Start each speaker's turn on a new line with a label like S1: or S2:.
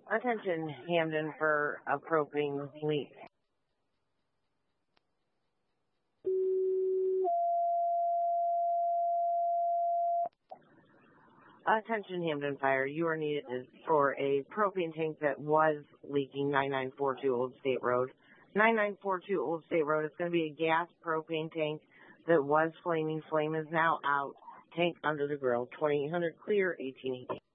S1: Attention, Hamden, for a propane leak. Attention, Hamden Fire. You are needed for a propane tank that was leaking 9942 Old State Road. 9942 Old State Road. It's going to be a gas propane tank that was flaming. Flame is now out. Tank under the grill. 2800 clear, 1880.